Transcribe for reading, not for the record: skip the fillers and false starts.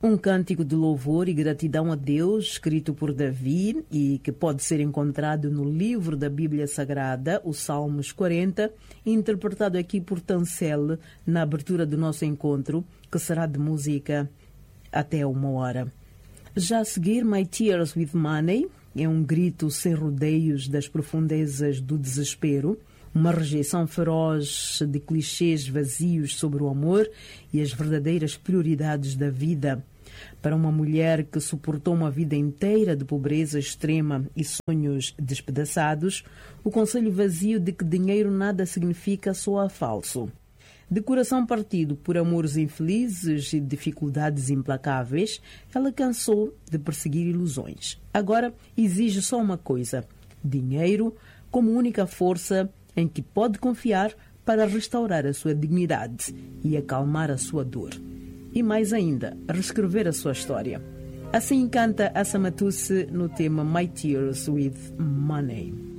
Um cântico de louvor e gratidão a Deus, escrito por Davi e que pode ser encontrado no livro da Bíblia Sagrada, o Salmos 40, interpretado aqui por Tancel na abertura do nosso encontro, que será de música até 1 hora. Já a seguir, My Tears with Money, é um grito sem rodeios das profundezas do desespero, uma rejeição feroz de clichês vazios sobre o amor e as verdadeiras prioridades da vida. Para uma mulher que suportou uma vida inteira de pobreza extrema e sonhos despedaçados, o conselho vazio de que dinheiro nada significa soa falso. De coração partido por amores infelizes e dificuldades implacáveis, ela cansou de perseguir ilusões. Agora exige só uma coisa: dinheiro como única força em que pode confiar para restaurar a sua dignidade e acalmar a sua dor. E mais ainda, reescrever a sua história. Assim canta Assa Matusse no tema My Tears with Money.